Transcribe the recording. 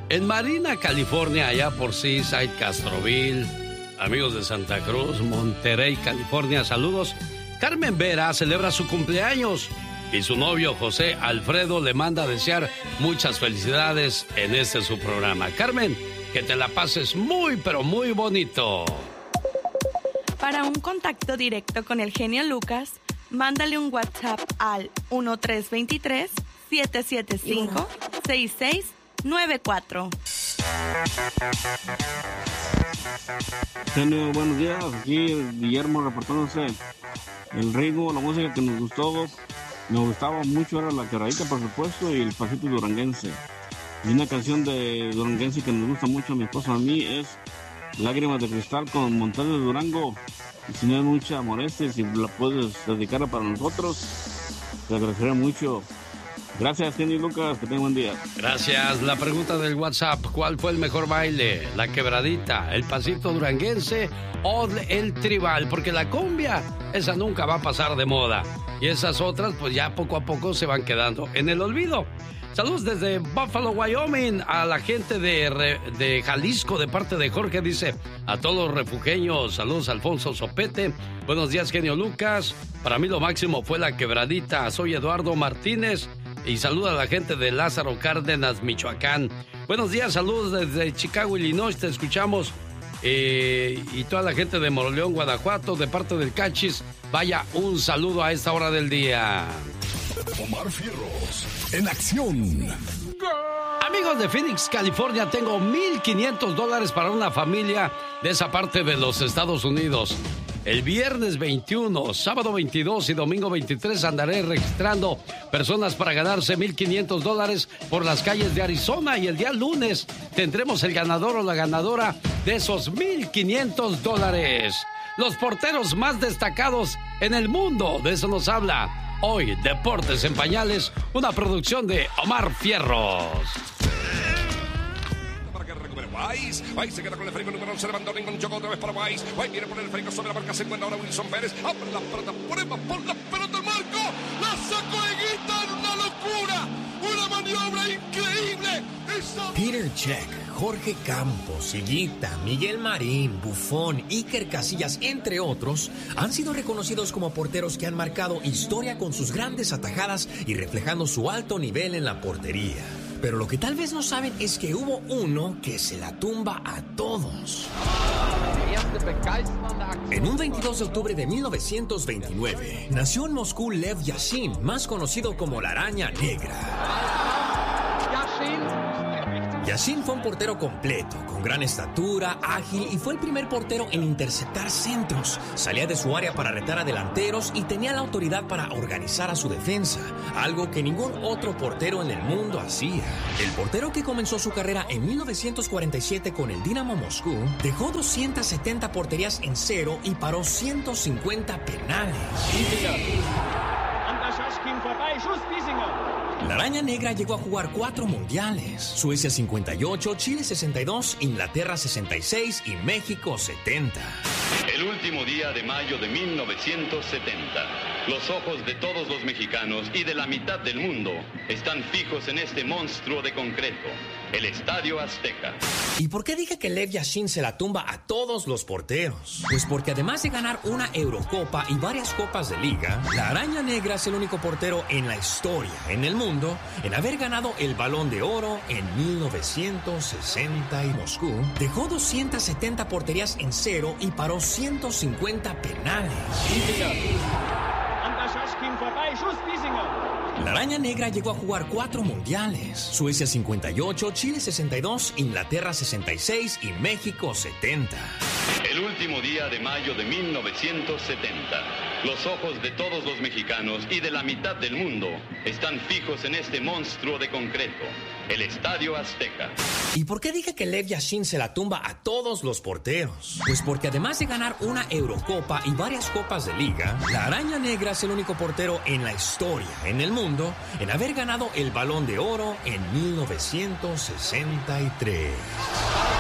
En Marina, California, allá por Seaside, Castroville, amigos de Santa Cruz, Monterrey, California, saludos. Carmen Vera celebra su cumpleaños y su novio José Alfredo le manda a desear muchas felicidades en su programa. Carmen, que te la pases muy, pero muy bonito. Para un contacto directo con el genio Lucas, mándale un WhatsApp al 1323-775-6694. Genio, buenos días. Aquí Guillermo reportándose. El ritmo, la música que nos gustaba mucho era la quebradita, por supuesto, y el pasito duranguense. Y una canción de duranguense que nos gusta mucho a mi esposo, a mí, es Lágrimas de Cristal con Montañas de Durango. Y si no hay mucha molestia, si la puedes dedicar para nosotros, te agradecería mucho. Gracias, Genio Lucas, que tenga buen día. Gracias. La pregunta del WhatsApp, ¿cuál fue el mejor baile? ¿La quebradita, el pasito duranguense o el tribal? Porque la cumbia, esa nunca va a pasar de moda. Y esas otras, pues ya poco a poco se van quedando en el olvido. Saludos desde Buffalo, Wyoming, a la gente de Jalisco, de parte de Jorge, dice, a todos los refugeños, saludos Alfonso Sopete, buenos días genio Lucas, para mí lo máximo fue la quebradita, soy Eduardo Martínez, y saluda a la gente de Lázaro Cárdenas, Michoacán. Buenos días, saludos desde Chicago, Illinois, te escuchamos, y toda la gente de Moroleón, Guanajuato, de parte del Cachis, vaya un saludo a esta hora del día. Omar Fierros, en acción. Amigos de Phoenix, California, tengo $1,500 para una familia de esa parte de los Estados Unidos. El viernes 21, sábado 22 y domingo 23 andaré registrando personas para ganarse $1,500 por las calles de Arizona, y el día lunes tendremos el ganador o la ganadora de esos $1,500. Los porteros más destacados en el mundo, de eso nos habla hoy Deportes en Pañales, una producción de Omar Fierros. Weiss se queda con el esférico número 11 de Bandón, enganchó otra vez para Weiss. Weiss viene por el esférico sobre la marca, se encuentra ahora Wilson Pérez. Abre la pelota, prueba por la pelota, marco. La sacó Higuita en una locura. Una maniobra increíble. Peter Cech, Jorge Campos, Higuita, Miguel Marín, Buffon, Iker Casillas, entre otros, han sido reconocidos como porteros que han marcado historia con sus grandes atajadas y reflejando su alto nivel en la portería. Pero lo que tal vez no saben es que hubo uno que se la tumba a todos. En un 22 de octubre de 1929, nació en Moscú Lev Yashin, más conocido como la Araña Negra. Yashin fue un portero completo, con gran estatura, ágil, y fue el primer portero en interceptar centros. Salía de su área para retar a delanteros y tenía la autoridad para organizar a su defensa, algo que ningún otro portero en el mundo hacía. El portero, que comenzó su carrera en 1947 con el Dinamo Moscú, dejó 270 porterías en cero y paró 150 penales. La Araña Negra llegó a jugar 4 mundiales: Suecia 58, Chile 62, Inglaterra 66 y México 70. El último día de mayo de 1970, los ojos de todos los mexicanos y de la mitad del mundo están fijos en este monstruo de concreto, el Estadio Azteca. ¿Y por qué dije que Lev Yashin se la tumba a todos los porteros? Pues porque además de ganar una Eurocopa y varias copas de liga, la Araña Negra es el único portero en la historia, en el mundo, en haber ganado el Balón de Oro en 1960 y Moscú. Dejó 270 porterías en cero y paró 150 penales. La Araña Negra llegó a jugar 4 mundiales: Suecia 58, Chile 62, Inglaterra 66 y México 70. El último día de mayo de 1970, los ojos de todos los mexicanos y de la mitad del mundo están fijos en este monstruo de concreto, el Estadio Azteca. ¿Y por qué dije que Lev Yashin se la tumba a todos los porteros? Pues porque además de ganar una Eurocopa y varias copas de liga, la Araña Negra es el único portero en la historia, en el mundo, en haber ganado el Balón de Oro en 1963.